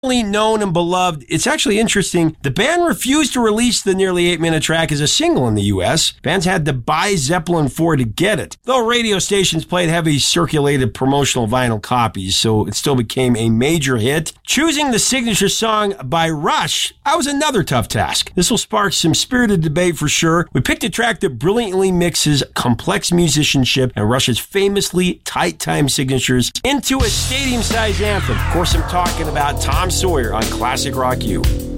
known and beloved. It's actually interesting. The band refused to release the nearly 8-minute track as a single in the U.S. Fans had to buy Zeppelin 4 to get it. Though radio stations played heavy circulated promotional vinyl copies, so it still became a major hit. Choosing the signature song by Rush, that was another tough task. This will spark some spirited debate for sure. We picked a track that brilliantly mixes complex musicianship and Rush's famously tight time signatures into a stadium-sized anthem. Of course, I'm talking about Tom Sawyer on Classic Rock U.